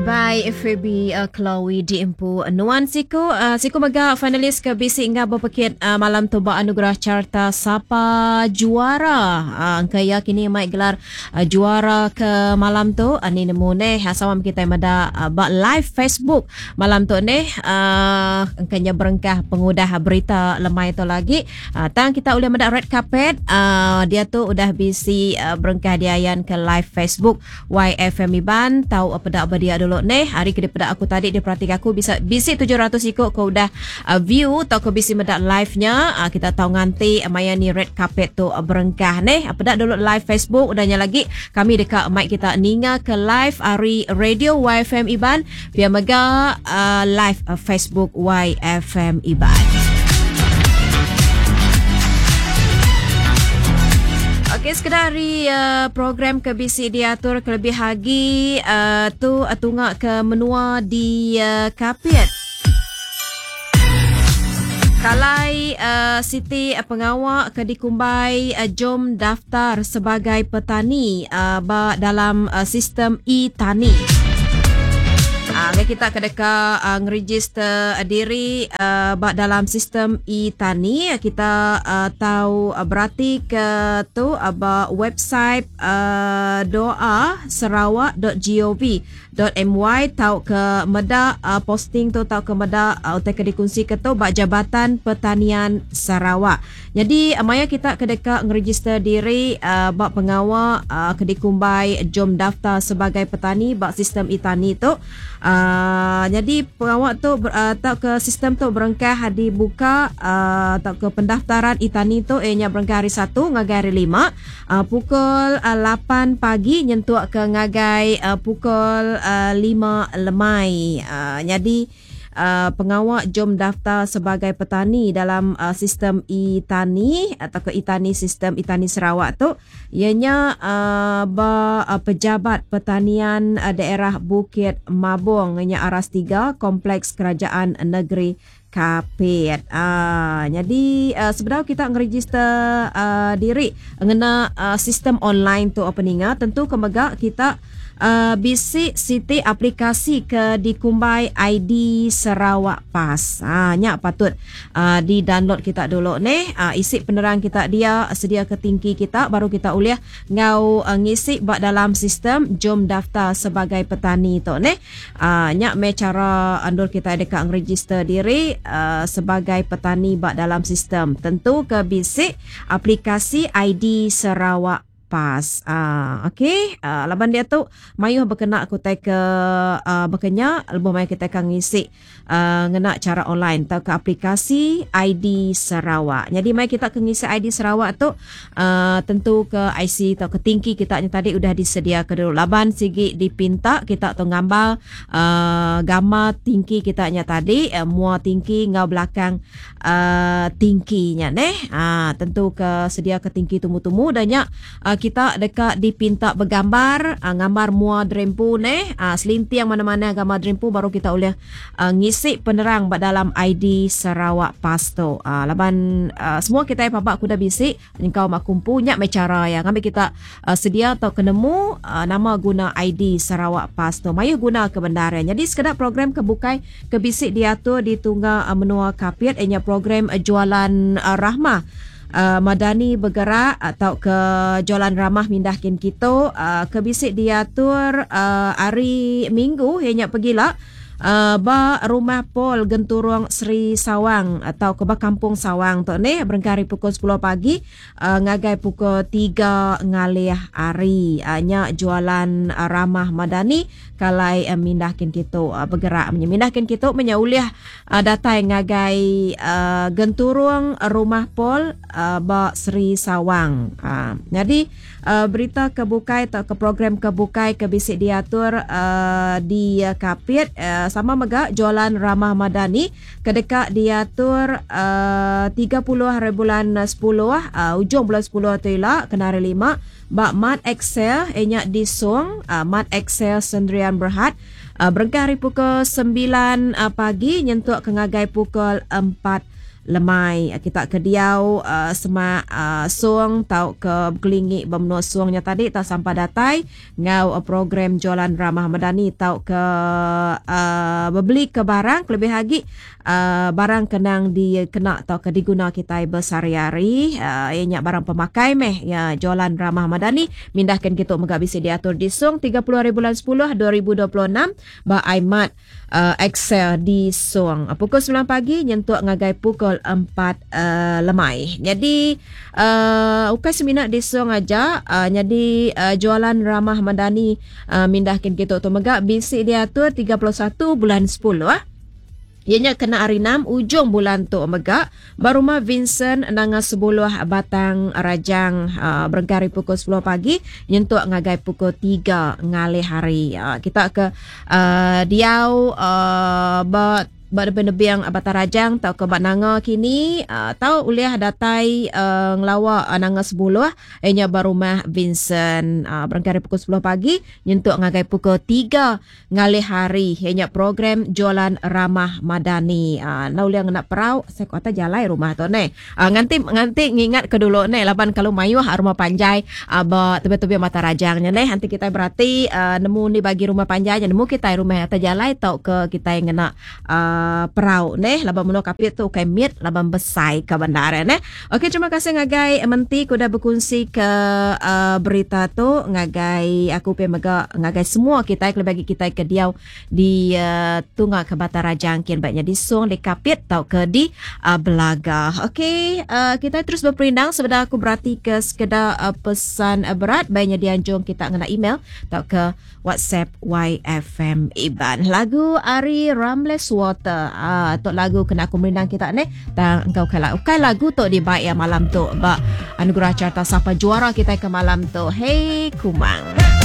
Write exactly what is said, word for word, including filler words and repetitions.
by F B uh, Chloe di Empu Nuan Siku uh, Siku maga finalis ke bisik nga berpekit uh, malam tu ba anugerah carta Sapa juara uh, kaya kini mai gelar uh, juara ke malam tu uh, ni nemu ne sama kita mada uh, ba live Facebook malam tu ne uh, kanya berengkah pengudah berita lemai tu lagi uh, tang kita boleh mada red carpet uh, dia tu udah bisi uh, berengkah diayan ke live Facebook Y F M Iban tahu apa dak apa dia dulu ni hari ke daripada aku tadi dia perhatikan aku bisa bisi tujuh ratus ikut kau dah uh, view atau kau bisi medak live nya uh, kita tahu nganti uh, maya ni red carpet tu uh, berengkah ni apa dak dulu live Facebook udahnya lagi kami dekat mic kita ninga ke live hari radio Y F M Iban biar mega uh, live uh, Facebook Y F M Iban. Okey, sekedar hari uh, program ke B C diatur kelebih hagi uh, tu uh, tungak ke menua di uh, Kapit. Kalai uh, Siti uh, pengawak ke dikumbai uh, jom daftar sebagai petani uh, dalam uh, sistem e-tani. Uh, kita kedeka uh, ngeregister uh, diri uh, dalam sistem e-tani kita uh, tahu uh, berarti ke tu aba uh, website uh, doa sarawak dot gov dot my tahu ke meda uh, posting tu tahu ke meda uh, utai ke dikongsi ke tu bak Jabatan Pertanian Sarawak. Jadi uh, maya kita kedeka ngeregister diri uh, bak pengawal uh, ke dikumbai jom daftar sebagai petani bak sistem e-tani tu. Uh, jadi pengawak tu uh, tak ke sistem tu berengkah dibuka uh, tak ke pendaftaran e-tani tu ianya berengkah hari satu ngagai hari lima uh, pukul uh, lapan pagi nyentuak ke ngagai uh, pukul uh, lima lemai. Uh, jadi Uh, pengawak jom daftar sebagai petani dalam uh, sistem e-tani atau ke e-tani sistem e-tani Sarawak tu ianya uh, ba, uh, pejabat pertanian uh, daerah Bukit Mabung ianya Aras tiga Kompleks Kerajaan Negeri Kapit. Uh, jadi uh, sebenarnya kita ngeregister uh, diri ngena uh, sistem online tu apa ninga tentu kemegak kita Uh, bisi siti aplikasi ke dikumbai I D Sarawak Pas. Ah, nyak patut uh, di download kita dulu ni. Uh, isi penerang kita dia sedia ke tinggi kita baru kita uliah ngau uh, ngisi bak dalam sistem jom daftar sebagai petani tu ni. Uh, nyak me cara andur kita dekat ngeregister diri uh, sebagai petani bak dalam sistem. Tentu ke bisi aplikasi I D Sarawak Pas. Ah, okey. Ah, laban dia tu mayuh berkena aku tai ke uh, berkenya lebih mai kita akan ngisi uh, ngena cara online atau ke aplikasi I D Sarawak. Jadi mai kita ke ngisi I D Sarawak tu uh, tentu ke I C atau ke tingki kita tadi udah disedia ke dulu. Laban sigi dipinta kita tu gambar uh, gambar tingki kita nya tadi uh, mua tingki ngau belakang uh, tingkinya neh. Ah, tentu ke sedia ke tingki tumu-tumu danya uh, kita dekat dipinta bergambar uh, gambar mua drempu ne uh, selintiang mana-mana gambar drempu baru kita boleh uh, ngisi penerang dalam I D Sarawak Pas tu. Uh, laban uh, semua kita yang pabak kuda bisik engkau mak kumpunya me cara ya ngambil kita uh, sedia atau kenemu uh, nama guna I D Sarawak Pas tu mayu guna ke bendaran. Jadi sekedar program kebukai ke bisik diatur di tunggal uh, menua Kapit ianya program uh, jualan uh, rahmah Uh, Madani bergerak atau ke jualan ramah mindahkin kita uh, ke bisik diatur uh, hari Minggu hanya pergilah Uh, ba rumah Pol Genturong Sri Sawang atau ke ba Kampung Sawang tu ni berengkari pukul sepuluh pagi uh, ngagai pukul tiga ngalih hari uh, nya jualan uh, ramah madani kalai uh, mindahkin kita uh, bergerak menyemindahkin kita menyauliah uh, data yang ngagai uh, Genturong rumah Pol uh, ba Sri Sawang. Uh, jadi uh, berita kebukai atau ke program kebukai ke bisik diatur uh, di uh, Kapit uh, sama mega jualan ramah madani kedekat diatur uh, tiga puluh hari bulan sepuluh uh, ujung bulan sepuluh tu ialah kena hari lima bak Mat Excel enyak disung uh, Mat Excel Sendirian Berhad uh, berengkah hari pukul sembilan uh, pagi nyentuk ke ngagai pukul empat lemai kita ke diau uh, sema uh, suang tau ke kelingi bermenua suangnya tadi tak sampai datai ngau uh, program jualan ramah madani tau ke uh, beli ke barang lebih lagi uh, barang kenang di kena tau ke diguna kita bersehari-hari uh, ianya barang pemakai meh ya jualan ramah madani mindahkan kita megak bisa diatur di sung tiga puluh hari bulan sepuluh dua ribu dua puluh enam ba aimat uh, Excel di sung uh, pukul sembilan pagi nyentuk ngagai pukul empat uh, lemai. Jadi uh, ukai seminat di sung aja uh, jadi uh, jualan ramah madani uh, mindahkan kita tu megak bisa diatur tiga puluh satu bulan sepuluh ah. Ianya kena hari enam ujung bulan tu megak barumah Vincent nanga sebuah batang rajang uh, bergari pukul sepuluh pagi nyentuk ngagai pukul tiga ngalih hari uh, kita ke uh, diau uh, bat Bada-bada abata rajang tau ke nanga kini uh, tau uliah datai uh, ngelawa uh, nanga sepuluh ianya barumah Vincent uh, berangkari pukul sepuluh pagi nyentuk ngagai pukul tiga ngalih hari ianya program jualan ramah madani uh, na uliah nak perau saya kata jalai rumah tu ne uh, nganti nganti ngingat ke dulu ne laban kalau mayuh rumah panjai uh, ba tebi-tebi mata rajangnya ne nanti kita berarti uh, nemu ni bagi rumah panjai nemu kita rumah atas jalai tau ke kita yang nak uh, Uh, perau neh laban muno kapit tu kai mit laban besai ke bandara neh. Okey, terima kasih ngagai menti ku dah berkongsi ke uh, berita tu ngagai aku pe mega ngagai semua kita ke bagi kita ke diau di uh, Tunga ke Batara Jangkin baiknya di Song di kapit tau ke di uh, Belaga. Okey, uh, kita terus berperindang sebentar aku berarti ke sekedar uh, pesan uh, berat baiknya dianjung kita ngena email tau ke WhatsApp Y F M Iban. Lagu Ari Ramles Water ah tok lagu kena aku merindang kita ni tang engkau kala ukai lagu tok di baik ya malam tu ba anugerah carta sapa juara kita ke malam tu. Hey Kumang.